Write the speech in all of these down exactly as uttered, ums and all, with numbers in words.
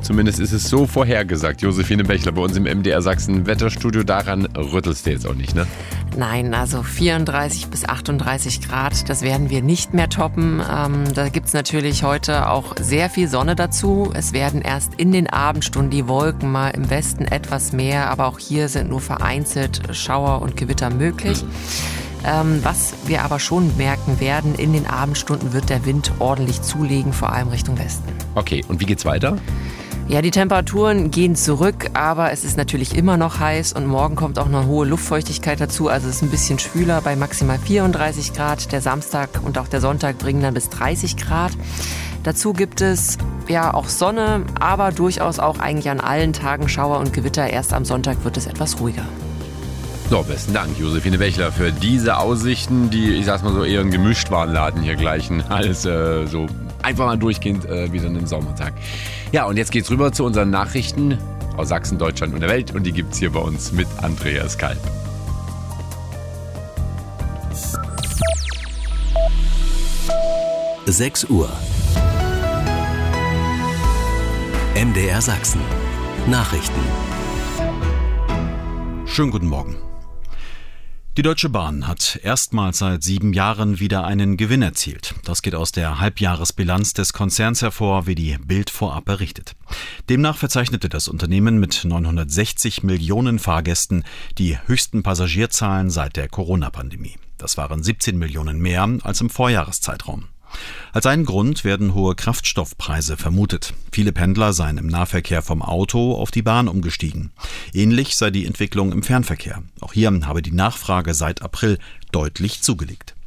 Zumindest ist es so vorhergesagt. Josephine Bechler bei uns im M D R Sachsen Wetterstudio. Daran rüttelst du jetzt auch nicht, ne? Nein, also vierunddreißig bis achtunddreißig Grad, das werden wir nicht mehr toppen. Ähm, da gibt's natürlich heute auch sehr viel Sonne dazu. Es werden erst in den Abendstunden die Wolken mal im Westen etwas mehr, aber auch hier sind nur vereinzelt Schauer und Gewitter möglich. Mhm. Ähm, was wir aber schon merken werden, in den Abendstunden wird der Wind ordentlich zulegen, vor allem Richtung Westen. Okay, und wie geht's weiter? Ja, die Temperaturen gehen zurück, aber es ist natürlich immer noch heiß und morgen kommt auch eine hohe Luftfeuchtigkeit dazu. Also es ist ein bisschen schwüler bei maximal vierunddreißig Grad. Der Samstag und auch der Sonntag bringen dann bis dreißig Grad. Dazu gibt es ja auch Sonne, aber durchaus auch eigentlich an allen Tagen Schauer und Gewitter. Erst am Sonntag wird es etwas ruhiger. So, besten Dank, Josephine Bechler, für diese Aussichten, die, ich sag's mal so, eher ein Gemischtwarenladen hier gleichen. Alles äh, so einfach mal durchgehend äh, wie so einen Sommertag. Ja, und jetzt geht's rüber zu unseren Nachrichten aus Sachsen, Deutschland und der Welt. Und die gibt's hier bei uns mit Andreas Kalb. sechs Uhr. M D R Sachsen. Nachrichten. Schönen guten Morgen. Die Deutsche Bahn hat erstmals seit sieben Jahren wieder einen Gewinn erzielt. Das geht aus der Halbjahresbilanz des Konzerns hervor, wie die Bild vorab berichtet. Demnach verzeichnete das Unternehmen mit neunhundertsechzig Millionen Fahrgästen die höchsten Passagierzahlen seit der Corona-Pandemie. Das waren siebzehn Millionen mehr als im Vorjahreszeitraum. Als einen Grund werden hohe Kraftstoffpreise vermutet. Viele Pendler seien im Nahverkehr vom Auto auf die Bahn umgestiegen. Ähnlich sei die Entwicklung im Fernverkehr. Auch hier habe die Nachfrage seit April deutlich zugelegt.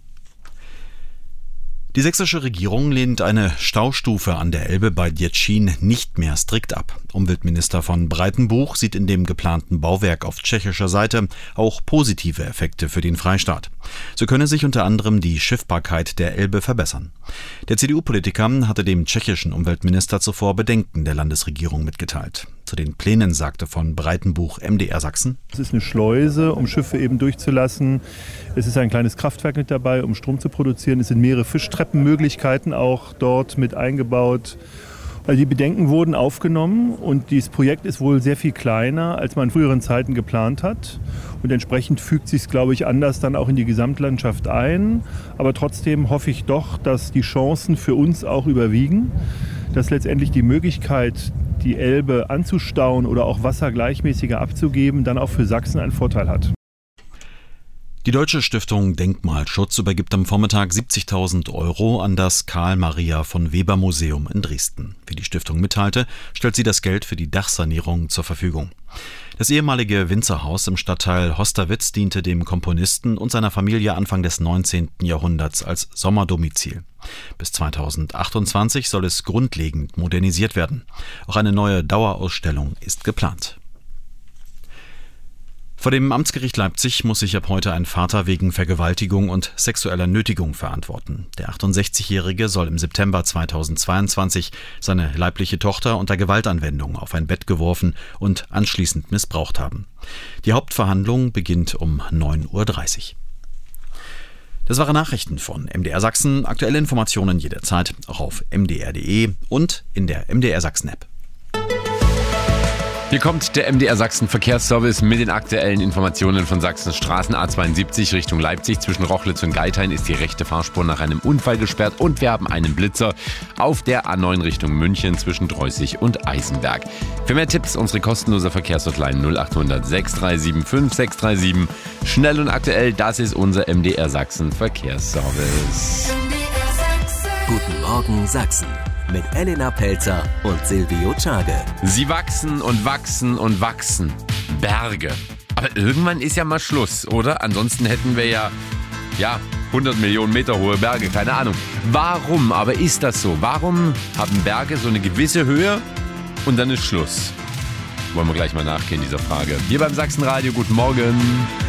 Die sächsische Regierung lehnt eine Staustufe an der Elbe bei Děčín nicht mehr strikt ab. Umweltminister von Breitenbuch sieht in dem geplanten Bauwerk auf tschechischer Seite auch positive Effekte für den Freistaat. So könne sich unter anderem die Schiffbarkeit der Elbe verbessern. Der C D U-Politiker hatte dem tschechischen Umweltminister zuvor Bedenken der Landesregierung mitgeteilt. Zu den Plänen sagte von Breitenbuch M D R Sachsen: Es ist eine Schleuse, um Schiffe eben durchzulassen. Es ist ein kleines Kraftwerk mit dabei, um Strom zu produzieren. Es sind mehrere Fischtreppenmöglichkeiten auch dort mit eingebaut. Also die Bedenken wurden aufgenommen und dieses Projekt ist wohl sehr viel kleiner, als man in früheren Zeiten geplant hat. Und entsprechend fügt sich es, glaube ich, anders dann auch in die Gesamtlandschaft ein. Aber trotzdem hoffe ich doch, dass die Chancen für uns auch überwiegen, dass letztendlich die Möglichkeit, die Elbe anzustauen oder auch Wasser gleichmäßiger abzugeben, dann auch für Sachsen einen Vorteil hat. Die Deutsche Stiftung Denkmalschutz übergibt am Vormittag siebzigtausend Euro an das Karl-Maria-von-Weber-Museum in Dresden. Wie die Stiftung mitteilte, stellt sie das Geld für die Dachsanierung zur Verfügung. Das ehemalige Winzerhaus im Stadtteil Hosterwitz diente dem Komponisten und seiner Familie Anfang des neunzehnten Jahrhunderts als Sommerdomizil. Bis zweitausendachtundzwanzig soll es grundlegend modernisiert werden. Auch eine neue Dauerausstellung ist geplant. Vor dem Amtsgericht Leipzig muss sich ab heute ein Vater wegen Vergewaltigung und sexueller Nötigung verantworten. Der achtundsechzigjährige soll im September zweitausendzweiundzwanzig seine leibliche Tochter unter Gewaltanwendung auf ein Bett geworfen und anschließend missbraucht haben. Die Hauptverhandlung beginnt um neun Uhr dreißig. Das waren Nachrichten von M D R Sachsen. Aktuelle Informationen jederzeit auch auf m d r punkt d e und in der M D R Sachsen App. Hier kommt der M D R Sachsen Verkehrsservice mit den aktuellen Informationen von Sachsens Straßen. A zweiundsiebzig Richtung Leipzig. Zwischen Rochlitz und Geithain ist die rechte Fahrspur nach einem Unfall gesperrt und wir haben einen Blitzer auf der A neun Richtung München zwischen Dreußig und Eisenberg. Für mehr Tipps unsere kostenlose Verkehrshotline null acht hundert sechs drei sieben fünf sechs drei sieben. Schnell und aktuell, das ist unser M D R Sachsen Verkehrsservice. Guten Morgen Sachsen. Mit Elena Pelzer und Silvio Czage. Sie wachsen und wachsen und wachsen. Berge. Aber irgendwann ist ja mal Schluss, oder? Ansonsten hätten wir ja, ja, hundert Millionen Meter hohe Berge, keine Ahnung. Warum aber ist das so? Warum haben Berge so eine gewisse Höhe und dann ist Schluss? Wollen wir gleich mal nachgehen dieser Frage. Hier beim Sachsenradio, guten Morgen.